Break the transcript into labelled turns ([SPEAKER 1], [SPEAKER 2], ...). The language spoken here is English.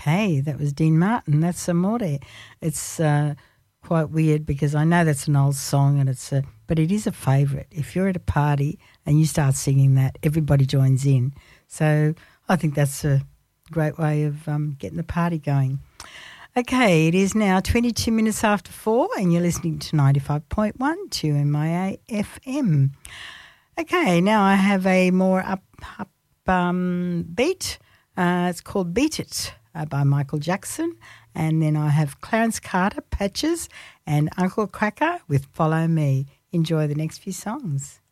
[SPEAKER 1] Okay, that was Dean Martin. That's Amore. It's quite weird because I know that's an old song, and but it is a favourite. If you're at a party and you start singing that, everybody joins in. So I think that's a great way of getting the party going. Okay, it is now 22 minutes after 4 and you're listening to 95.1 2MIA FM. Okay, now I have a more up beat. It's called Beat It by Michael Jackson. And then I have Clarence Carter, Patches, and Uncle Cracker with Follow Me. Enjoy the next few songs.